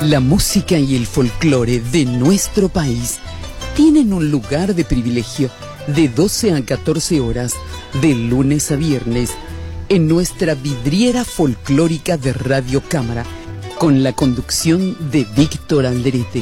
La música y el folclore de nuestro país tienen un lugar de privilegio de 12 a 14 horas, de lunes a viernes, en nuestra vidriera folclórica de Radio Cámara, con la conducción de Víctor Alderete.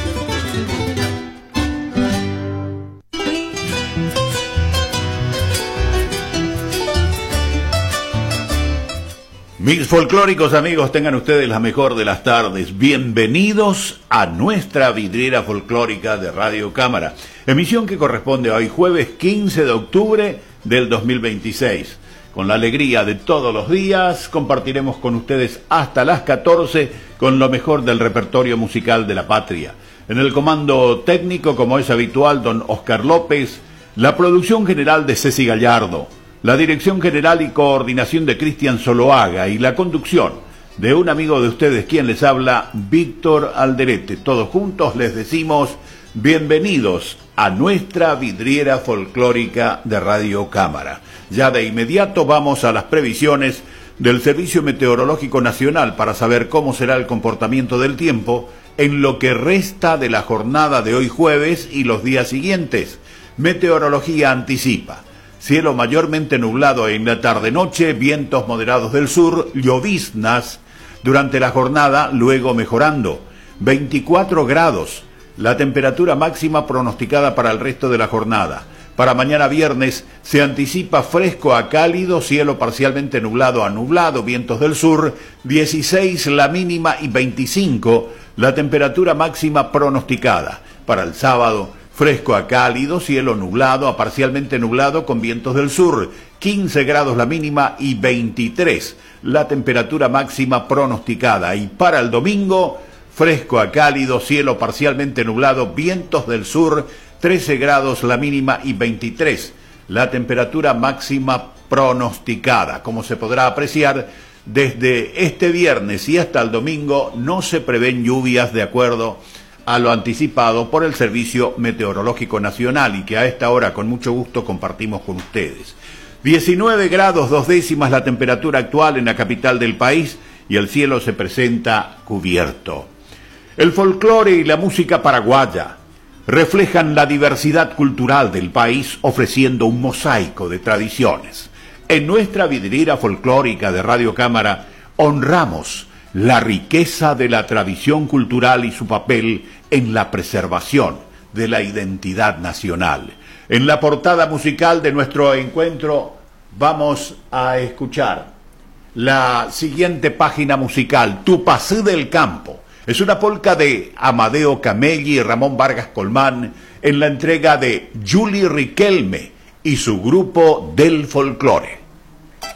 Mis folclóricos amigos, tengan ustedes la mejor de las tardes. Bienvenidos a nuestra vidriera folclórica de Radio Cámara. Emisión que corresponde a hoy jueves 15 de octubre del 2026. Con la alegría de todos los días, compartiremos con ustedes hasta las 14 con lo mejor del repertorio musical de la patria. En el comando técnico, como es habitual, don Oscar López, la producción general de Ceci Gallardo, la dirección general y coordinación de Cristian Zoloaga y la conducción de un amigo de ustedes, quien les habla, Víctor Alderete. Todos juntos les decimos bienvenidos a nuestra vidriera folclórica de Radio Cámara. Ya de inmediato vamos a las previsiones del Servicio Meteorológico Nacional para saber cómo será el comportamiento del tiempo en lo que resta de la jornada de hoy jueves y los días siguientes. Meteorología anticipa: cielo mayormente nublado en la tarde-noche, vientos moderados del sur, lloviznas durante la jornada, luego mejorando. 24 grados, la temperatura máxima pronosticada para el resto de la jornada. Para mañana viernes se anticipa fresco a cálido, cielo parcialmente nublado a nublado, vientos del sur, 16 la mínima y 25 la temperatura máxima pronosticada. Para el sábado, fresco a cálido, cielo nublado a parcialmente nublado con vientos del sur, 15 grados la mínima y 23 la temperatura máxima pronosticada. Y para el domingo, fresco a cálido, cielo parcialmente nublado, vientos del sur, 13 grados la mínima y 23 la temperatura máxima pronosticada. Como se podrá apreciar, desde este viernes y hasta el domingo no se prevén lluvias de acuerdo a lo anticipado por el Servicio Meteorológico Nacional y que a esta hora con mucho gusto compartimos con ustedes. 19 grados 2 décimas la temperatura actual en la capital del país y el cielo se presenta cubierto. El folclore y la música paraguaya reflejan la diversidad cultural del país, ofreciendo un mosaico de tradiciones. En nuestra vidriera folclórica de Radio Cámara honramos la riqueza de la tradición cultural y su papel en la preservación de la identidad nacional. En la portada musical de nuestro encuentro vamos a escuchar la siguiente página musical, Tupací del Campo. Es una polca de Amadeo Camelli y Ramón Vargas Colmán en la entrega de Julie Riquelme y su grupo del folclore.